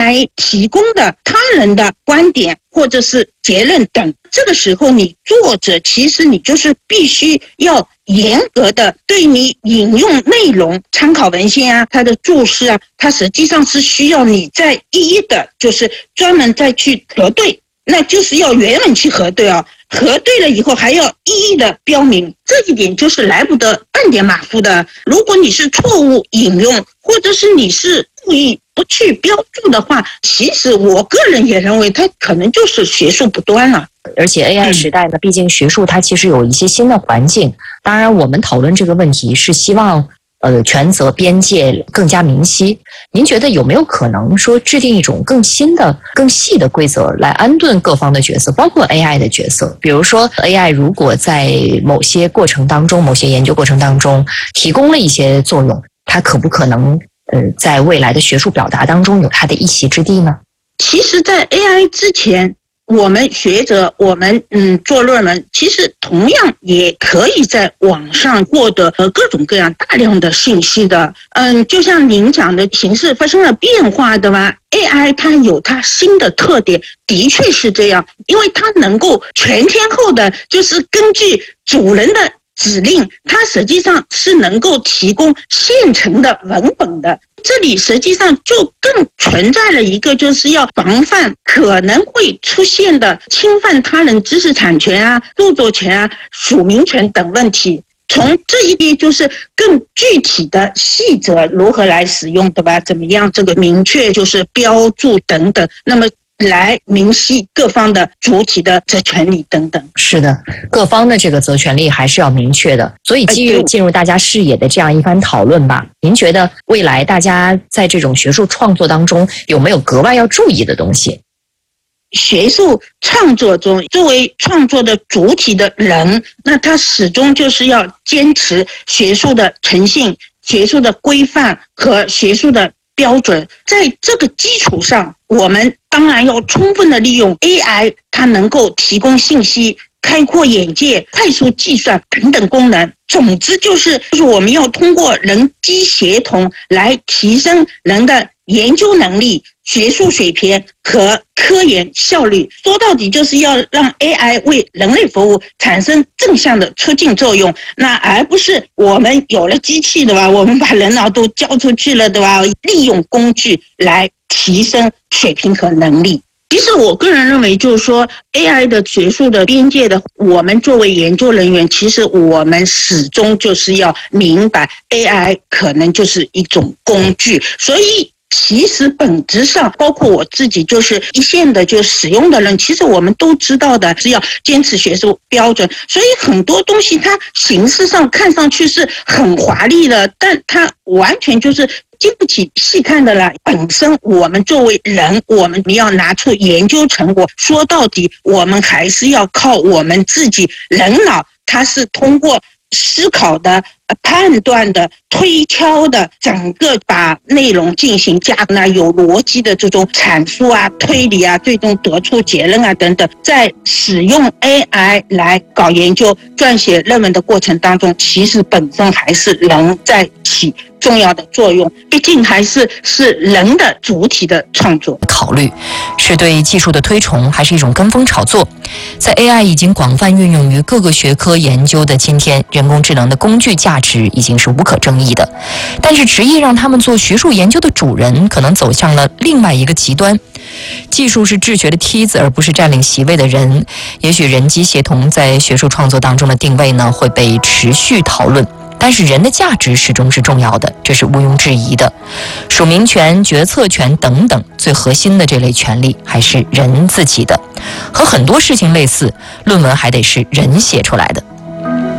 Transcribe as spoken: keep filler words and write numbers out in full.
I 提供的他人的观点或者是结论等，这个时候你作者其实你就是必须要严格的对你引用内容、参考文献啊、它的注释啊，它实际上是需要你再一一的，就是专门再去核对，那就是要原文去核对啊。核对了以后还要一一的标明，这一点就是来不得半点马虎的。如果你是错误引用，或者是你是故意不去标注的话，其实我个人也认为它可能就是学术不端了。 而且 A I 时代呢，毕竟学术它其实有一些新的环境。当然，我们讨论这个问题是希望呃，权责边界更加明晰。您觉得有没有可能说制定一种更新的、更细的规则来安顿各方的角色，包括 A I 的角色？比如说 A I 如果在某些过程当中、某些研究过程当中提供了一些作用，它可不可能呃，在未来的学术表达当中有它的一席之地呢？ 其实在 A I 之前，我们学者，我们嗯做论文，其实同样也可以在网上获得呃各种各样大量的信息的。嗯，就像您讲的，形势发生了变化的吧 ？A I 它有它新的特点，的确是这样，因为它能够全天候的，就是根据主人的指令，它实际上是能够提供现成的文本的。这里实际上就更存在了一个，就是要防范可能会出现的侵犯他人知识产权啊、著作权啊、署名权等问题。从这一点就是更具体的细则如何来使用，对吧？怎么样这个明确就是标注等等，那么来明晰各方的主体的责权利等等。 是的，各方的这个责权利还是要明确的。所以基于进入大家视野的这样一番讨论吧，您觉得未来大家在这种学术创作当中有没有格外要注意的东西？ 学术创作中，作为创作的主体的人，那他始终就是要坚持学术的诚信、学术的规范和学术的标准。在这个基础上，我们当然要充分的利用 A I， 它能够提供信息、开阔眼界、快速计算等等功能。总之就是就是我们要通过人机协同来提升人的研究能力、学术水平和科研效率。说到底就是要让 A I 为人类服务，产生正向的促进作用，那而不是我们有了机器，对吧？我们把人脑都交出去了，对吧？利用工具来提升水平和能力。其实我个人认为，就是说 A I 的学术的边界的，我们作为研究人员，其实我们始终就是要明白 A I 可能就是一种工具，所以其实本质上，包括我自己就是一线的就使用的人，其实我们都知道的是要坚持学术标准，所以很多东西它形式上看上去是很华丽的，但它完全就是经不起细看的了。本身我们作为人，我们要拿出研究成果，说到底我们还是要靠我们自己人脑，它是通过思考的、判断的、推敲的，整个把内容进行加那有逻辑的这种阐述啊、推理啊，最终得出结论啊等等。在使用 A I 来搞研究、撰写论文的过程当中，其实本身还是人在起重要的作用，毕竟还是是人的主体的创作。 考虑是对技术的推崇，还是一种跟风炒作？在 A I 已经广泛运用于各个学科研究的今天，人工智能的工具价值已经是无可争议的。但是执意让他们做学术研究的主人，可能走向了另外一个极端。技术是治学的梯子，而不是占领席位的人。也许人机协同在学术创作当中的定位呢，会被持续讨论。但是人的价值始终是重要的，这是毋庸置疑的。署名权、决策权等等，最核心的这类权利还是人自己的。和很多事情类似，论文还得是人写出来的。